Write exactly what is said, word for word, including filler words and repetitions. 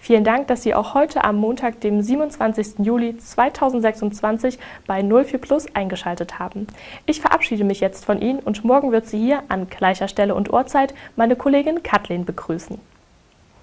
Vielen Dank, dass Sie auch heute am Montag, dem siebenundzwanzigsten Juli zweitausendsechsundzwanzig bei null vier Plus eingeschaltet haben. Ich verabschiede mich jetzt von Ihnen und morgen wird Sie hier an gleicher Stelle und Uhrzeit meine Kollegin Kathleen begrüßen.